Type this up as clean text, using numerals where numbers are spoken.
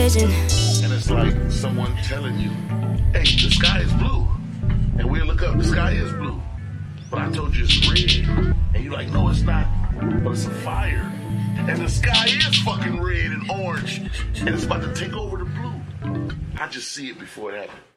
And it's like someone telling you, hey, the sky is blue. And we'll look up, the sky is blue. But I told you it's red. And you're like, no, it's not. But it's a fire. And the sky is fucking red and orange. And it's about to take over the blue. I just see it before it happens.